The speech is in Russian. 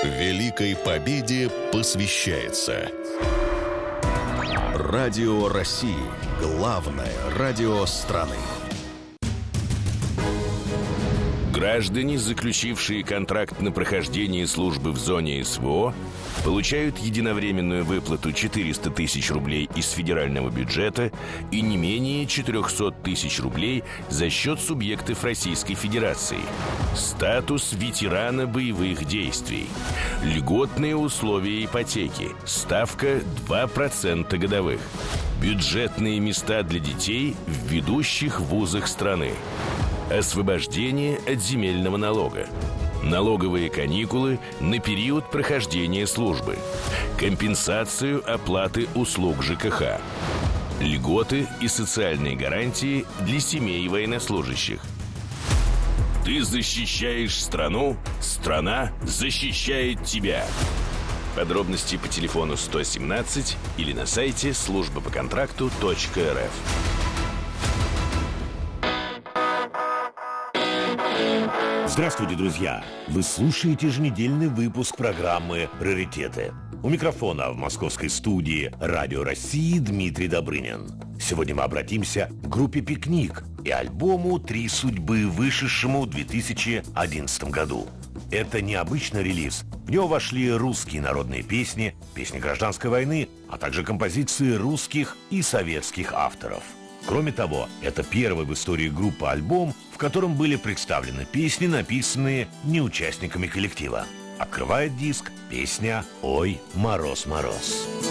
Великой Победе посвящается. Радио России. Главное радио страны. Граждане, заключившие контракт на прохождение службы в зоне СВО, получают единовременную выплату 400 тысяч рублей из федерального бюджета и не менее 400 тысяч рублей за счет субъектов Российской Федерации. Статус ветерана боевых действий. Льготные условия ипотеки. Ставка 2% годовых. Бюджетные места для детей в ведущих вузах страны. Освобождение от земельного налога. Налоговые каникулы на период прохождения службы. Компенсацию оплаты услуг ЖКХ. Льготы и социальные гарантии для семей военнослужащих. Ты защищаешь страну, страна защищает тебя. Подробности по телефону 117 или на сайте службапоконтракту.рф. Здравствуйте, друзья! Вы слушаете еженедельный выпуск программы «Раритеты». У микрофона в московской студии «Радио России» Дмитрий Добрынин. Сегодня мы обратимся к группе «Пикник» и альбому «Три судьбы», вышедшему в 2011 году. Это необычный релиз. В него вошли русские народные песни, песни гражданской войны, а также композиции русских и советских авторов. Кроме того, это первый в истории группы альбом, в котором были представлены песни, написанные не участниками коллектива. Открывает диск песня «Ой, мороз, мороз».